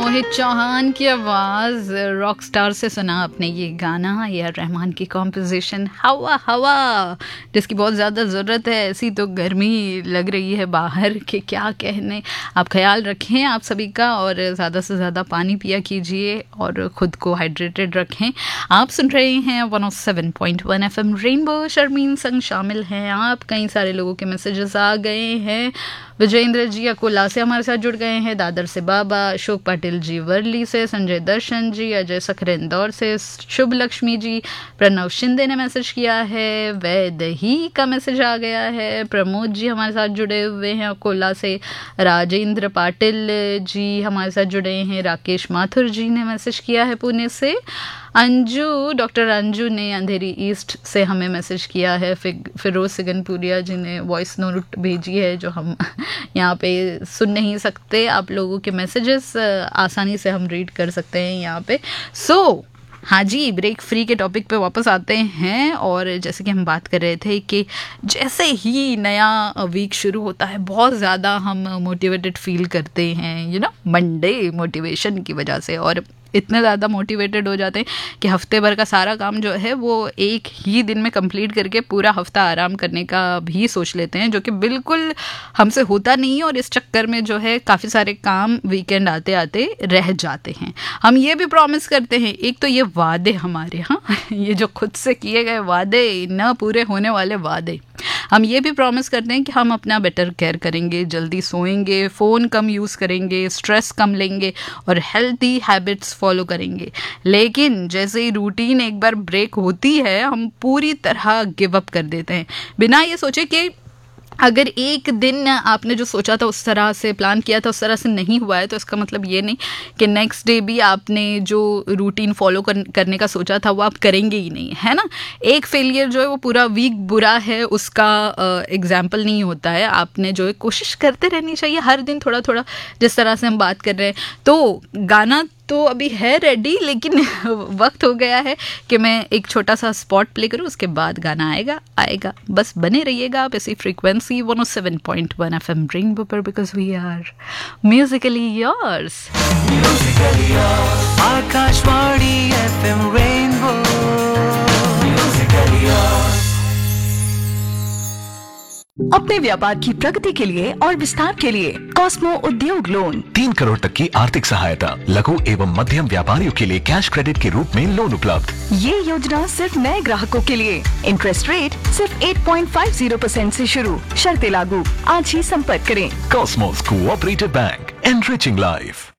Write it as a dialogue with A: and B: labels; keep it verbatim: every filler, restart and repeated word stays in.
A: मोहित चौहान की आवाज़, rock star से सुना आपने ये गाना, ए आर रहमान की कॉम्पोजिशन हवा हवा, जिसकी बहुत ज़्यादा ज़रूरत है। ऐसी तो गर्मी लग रही है बाहर कि क्या कहने। आप ख्याल रखें आप सभी का, और ज़्यादा से ज़्यादा पानी पिया कीजिए और ख़ुद को हाइड्रेटेड रखें। आप सुन रहे हैं one O seven point one F M rainbow, Sharmin संग शामिल हैं आप। कई सारे लोगों के मैसेजेस आ गए हैं। विजेंद्र जी अकोला से हमारे साथ जुड़ गए हैं, दादर से बाबा, अशोक पाटिल जी वर्ली से, संजय दर्शन जी, अजय सखरे इंदौर से, शुभ लक्ष्मी जी, प्रणव शिंदे ने मैसेज किया है, वैदही का मैसेज आ गया है, प्रमोद जी हमारे साथ जुड़े हुए हैं अकोला से, राजेंद्र पाटिल जी हमारे साथ जुड़े हैं, राकेश माथुर जी ने मैसेज किया है पुणे से, अंजू डॉक्टर अंजू ने अंधेरी ईस्ट से हमें मैसेज किया है, फिर फिरोज सिगनपुरिया जी ने वॉइस नोट भेजी है जो हम यहाँ पे सुन नहीं सकते। आप लोगों के मैसेजेस आसानी से हम रीड कर सकते हैं यहाँ पे। सो so, हाँ जी, ब्रेक फ्री के टॉपिक पे वापस आते हैं। और जैसे कि हम बात कर रहे थे कि जैसे ही नया वीक शुरू होता है बहुत ज़्यादा हम मोटिवेटेड फील करते हैं, यू नो मंडे मोटिवेशन की वजह से, और इतने ज़्यादा मोटिवेटेड हो जाते हैं कि हफ्ते भर का सारा काम जो है वो एक ही दिन में कंप्लीट करके पूरा हफ्ता आराम करने का भी सोच लेते हैं, जो कि बिल्कुल हमसे होता नहीं है। और इस चक्कर में जो है काफ़ी सारे काम वीकेंड आते आते रह जाते हैं। हम ये भी प्रॉमिस करते हैं, एक तो ये वादे हमारे, हाँ ये जो खुद से किए गए वादे, न पूरे होने वाले वादे, हम ये भी प्रॉमिस करते हैं कि हम अपना बेटर केयर करेंगे, जल्दी सोएंगे, फ़ोन कम यूज़ करेंगे, स्ट्रेस कम लेंगे और हेल्थी हैबिट्स फॉलो करेंगे। लेकिन जैसे ही रूटीन एक बार ब्रेक होती है हम पूरी तरह गिव अप कर देते हैं, बिना ये सोचे कि अगर एक दिन आपने जो सोचा था उस तरह से प्लान किया था उस तरह से नहीं हुआ है तो इसका मतलब ये नहीं कि नेक्स्ट डे भी आपने जो रूटीन फॉलो कर, करने का सोचा था वो आप करेंगे ही नहीं, है ना। एक फेलियर जो है वो पूरा वीक बुरा है उसका एग्जाम्पल uh, नहीं होता है। आपने जो है कोशिश करते रहनी चाहिए हर दिन थोड़ा थोड़ा, जिस तरह से हम बात कर रहे हैं। तो गाना तो अभी है रेडी, लेकिन वक्त हो गया है कि मैं एक छोटा सा स्पॉट प्ले करूं, उसके बाद गाना आएगा आएगा बस बने रहिएगा आप इसी frequency one O seven point one F M rainbow पर, because we are Musically yours.
B: Akashvani F M rainbow, Musically yours.
C: अपने व्यापार की प्रगति के लिए और विस्तार के लिए कॉस्मो उद्योग लोन,
D: तीन करोड़ तक की आर्थिक सहायता, लघु एवं मध्यम व्यापारियों के लिए कैश क्रेडिट के रूप में लोन उपलब्ध।
C: ये योजना सिर्फ नए ग्राहकों के लिए। इंटरेस्ट रेट सिर्फ आठ पॉइंट पाँच शून्य परसेंट से शुरू, शर्तें लागू। आज ही संपर्क करें।
D: Cosmos cooperative bank, enriching life.